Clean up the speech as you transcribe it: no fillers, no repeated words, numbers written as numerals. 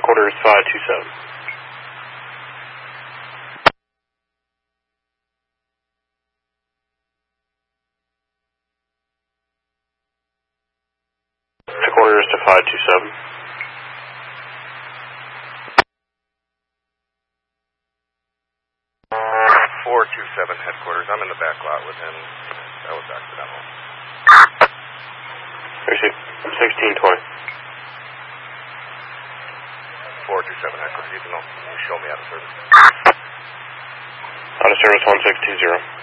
Headquarters 527. Headquarters to 527. 427 headquarters. I'm in the back lot with him. That was accidental. Receive 1620. 427 headquarters. You can show me out of service. Out of service 1620.